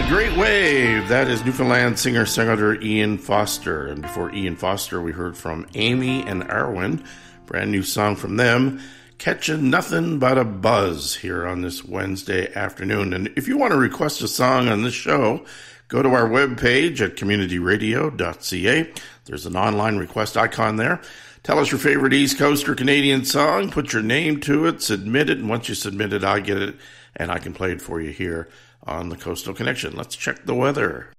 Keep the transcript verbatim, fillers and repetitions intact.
Great Wave. That is Newfoundland singer-songwriter Ian Foster. And before Ian Foster, we heard from Amy and Arwen. Brand new song from them, Catching Nothing But a Buzz, here on this Wednesday afternoon. And if you want to request a song on this show, go to our webpage at community radio dot c a. There's an online request icon there. Tell us your favorite East Coast or Canadian song. Put your name to it. Submit it. And once you submit it, I get it, and I can play it for you here on the Coastal Connection. Let's check the weather.